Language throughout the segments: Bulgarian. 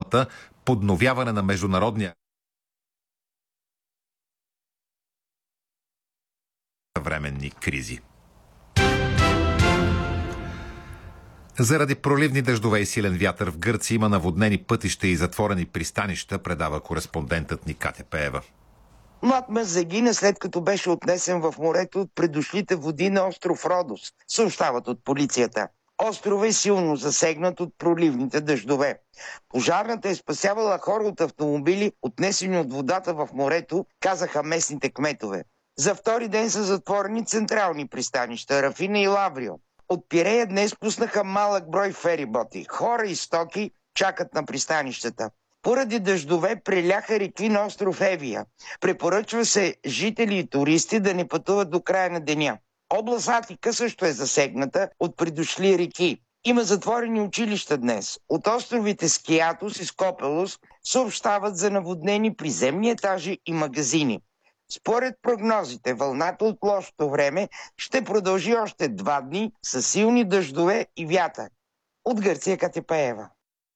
темата подновяване на международния съвременни кризи. Заради проливни дъждове и силен вятър в Гърция има наводнени пътища и затворени пристанища, предава кореспондентът ни Катя Пеева. Млад мъж загина, след като беше отнесен в морето от предошлите води на остров Родос, съобщават от полицията. Островът е силно засегнат от проливните дъждове. Пожарната е спасявала хора от автомобили, отнесени от водата в морето, казаха местните кметове. За втори ден са затворени централни пристанища Рафина и Лаврио. От Пирея днес пуснаха малък брой фериботи. Хора и стоки чакат на пристанищата. Поради дъждове преляха реки на остров Евия. Препоръчва се жители и туристи да не пътуват до края на деня. Област Атика също е засегната от придошли реки. Има затворени училища днес. От островите Скиатос и Скопелос съобщават за наводнени приземни етажи и магазини. Според прогнозите, вълната от лошото време ще продължи още 2 дни с силни дъждове и вятър. От Гърция, Катя Пеева.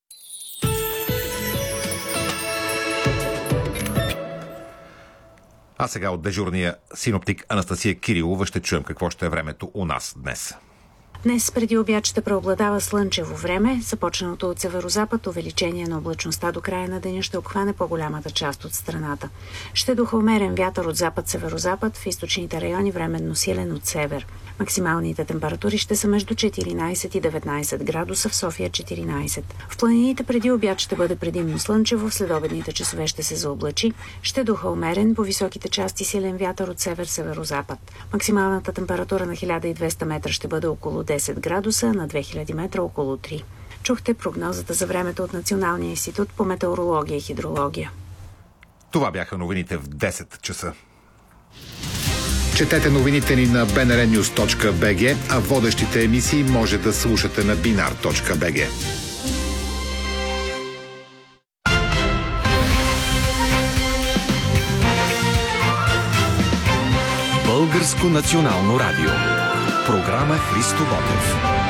А сега от дежурния синоптик Анастасия Кирилова ще чуем какво ще е времето у нас днес. Днес преди обяд ще преобладава слънчево време. Започналото от северозапад увеличение на облачността до края на деня ще обхване по-голямата част от страната. Ще духа умерен вятър от запад-северозапад, в източните райони временно силен от север. Максималните температури ще са между 14 и 19 градуса, в София 14. В планините преди обяд ще бъде предимно слънчево, в следобедните часове ще се заоблачи. Ще духа умерен, по високите части силен вятър от север-северозапад. Максималната температура на 1200 метра ще бъде около 10 градуса, на 2000 метра около 3. Чухте прогнозата за времето от Националния институт по метеорология и хидрология. Това бяха новините в 10 часа. Четете новините ни на bnrnews.bg, а водещите емисии може да слушате на binar.bg. Българско национално радио. Програма Христо Ботев.